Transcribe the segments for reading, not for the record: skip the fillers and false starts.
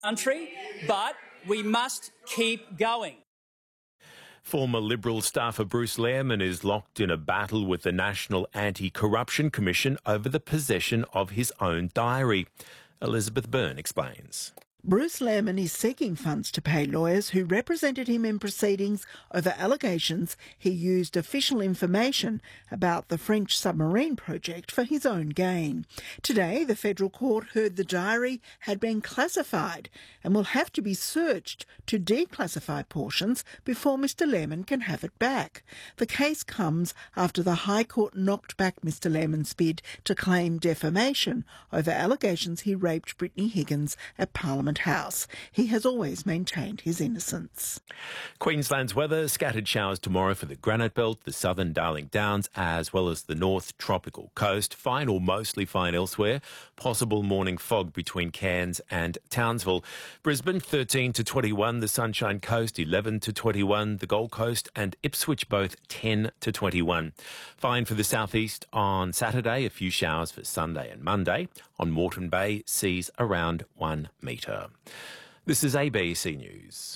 country, but we must keep going. Former Liberal staffer Bruce Lehrmann is locked in a battle with the National Anti-Corruption Commission over the possession of his own diary. Elizabeth Byrne explains. Bruce Lehrmann is seeking funds to pay lawyers who represented him in proceedings over allegations he used official information about the French submarine project for his own gain. Today, the federal court heard the diary had been classified and will have to be searched to declassify portions before Mr Lehrmann can have it back. The case comes after the High Court knocked back Mr Lehrmann's bid to claim defamation over allegations he raped Brittany Higgins at Parliament House. He has always maintained his innocence. Queensland's weather, scattered showers tomorrow for the Granite Belt, the southern Darling Downs, as well as the North Tropical Coast. Fine or mostly fine elsewhere. Possible morning fog between Cairns and Townsville. Brisbane 13 to 21, the Sunshine Coast 11 to 21, the Gold Coast and Ipswich both 10 to 21. Fine for the southeast on Saturday, a few showers for Sunday and Monday. On Moreton Bay, seas around 1 metre. This is ABC News.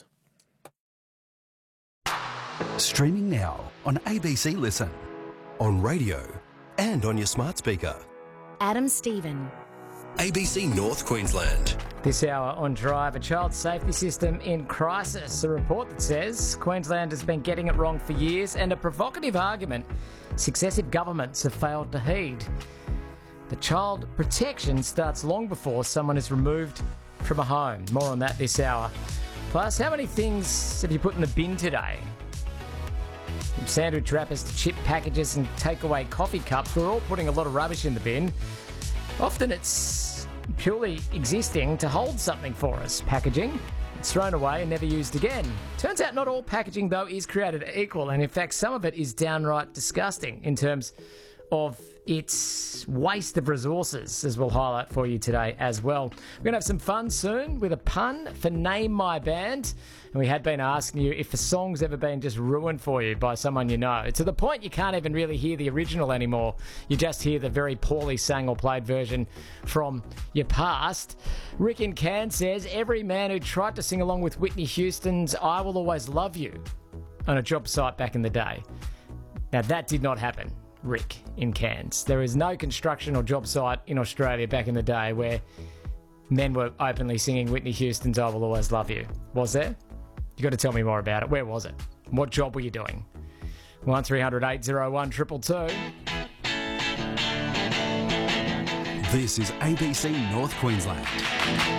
Streaming now on ABC Listen, on radio and on your smart speaker. Adam Stephen. ABC North Queensland. This hour on Drive, a child safety system in crisis. A report that says Queensland has been getting it wrong for years and a provocative argument successive governments have failed to heed. The child protection starts long before someone is removed from a home. More on that this hour. Plus, how many things have you put in the bin today? From sandwich wrappers to chip packages and takeaway coffee cups, we're all putting a lot of rubbish in the bin. Often it's purely existing to hold something for us. Packaging, it's thrown away and never used again. Turns out not all packaging, though, is created equal, and in fact some of it is downright disgusting in terms of its waste of resources, as we'll highlight for you today as well. We're going to have some fun soon with a pun for Name My Band. And we had been asking you if the song's ever been just ruined for you by someone you know, to the point you can't even really hear the original anymore. You just hear the very poorly sang or played version from your past. Rick in Cairns says, every man who tried to sing along with Whitney Houston's I Will Always Love You on a job site back in the day. Now that did not happen. Rick in Cairns. There is no construction or job site in Australia back in the day where men were openly singing Whitney Houston's I Will Always Love You. Was there? You got to tell me more about it. Where was it? What job were you doing? 1300 801 222. This is ABC North Queensland.